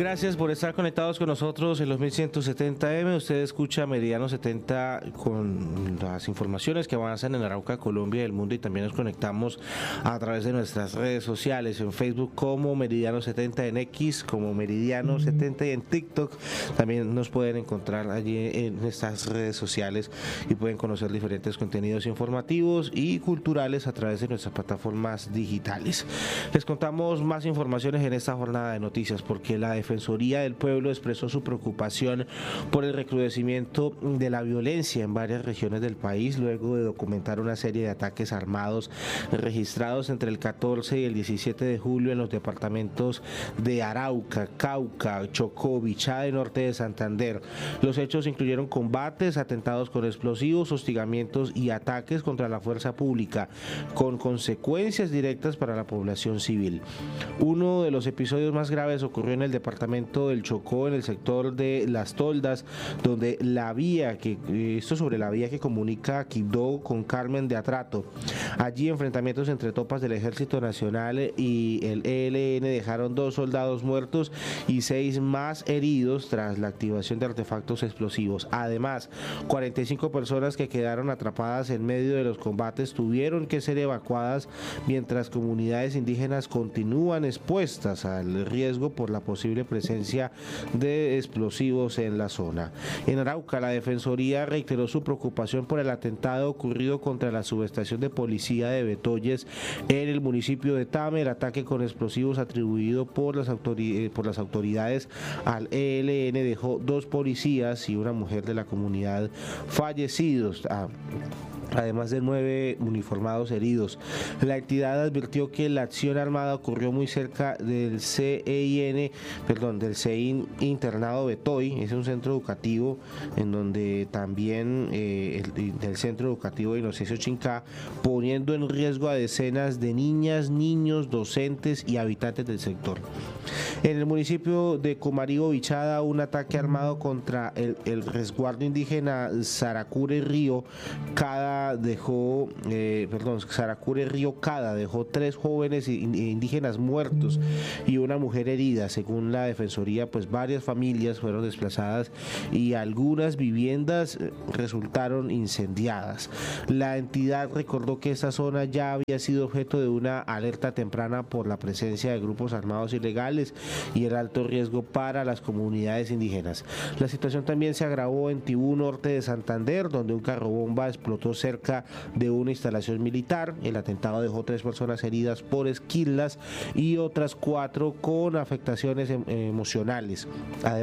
Gracias por estar conectados con nosotros en los 1170M. Usted escucha Meridiano 70 con las informaciones que avanzan en Arauca, Colombia y el mundo, y también nos conectamos a través de nuestras redes sociales, en Facebook como Meridiano 70, en X como Meridiano 70 y en TikTok también nos pueden encontrar allí en estas redes sociales y pueden conocer diferentes contenidos informativos y culturales a través de nuestras plataformas digitales. Les contamos más informaciones en esta jornada de noticias porque la Defensoría del Pueblo expresó su preocupación por el recrudecimiento de la violencia en varias regiones del país luego de documentar una serie de ataques armados registrados entre el 14 y el 17 de julio en los departamentos de Arauca, Cauca, Chocó, Bichada y Norte de Santander. Los hechos incluyeron combates, atentados con explosivos, hostigamientos y ataques contra la fuerza pública, con consecuencias directas para la población civil. Uno de los episodios más graves ocurrió en el departamento del Chocó, en el sector de Las Toldas, donde sobre la vía que comunica Quibdó con Carmen de Atrato. Allí enfrentamientos entre tropas del Ejército Nacional y el ELN dejaron 2 soldados muertos y 6 más heridos tras la activación de artefactos explosivos. Además, 45 personas que quedaron atrapadas en medio de los combates tuvieron que ser evacuadas mientras comunidades indígenas continúan expuestas al riesgo por la posible presencia de explosivos en la zona. En Arauca, la Defensoría reiteró su preocupación por el atentado ocurrido contra la subestación de policía de Betoyes en el municipio de Tame. El ataque con explosivos atribuido por las autoridades al ELN dejó 2 policías y una mujer de la comunidad fallecidos, además de 9 uniformados heridos. La entidad advirtió que la acción armada ocurrió muy cerca del CEIN internado Betoy. Es un centro educativo en donde también del centro educativo de Inocencio Chincá, poniendo en riesgo a decenas de niñas, niños, docentes y habitantes del sector. En el municipio de Comarío, Bichada, un ataque armado contra el resguardo indígena Saracure Río Cada dejó 3 jóvenes indígenas muertos y una mujer herida. Según la Defensoría, pues varias familias fueron desplazadas y algunas viviendas resultaron incendiadas. La entidad recordó que esta zona ya había sido objeto de una alerta temprana por la presencia de grupos armados ilegales y el alto riesgo para las comunidades indígenas. La situación también se agravó en Tibú, norte de Santander, donde un carrobomba explotó cerca de una instalación militar. El atentado dejó 3 personas heridas por esquilas y otras 4 con afectaciones emocionales. Además,